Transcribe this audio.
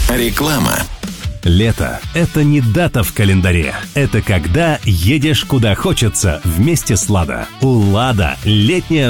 Реклама. Лето – это не дата в календаре. Это когда едешь куда хочется вместе с «Лада». У «Лада» летняя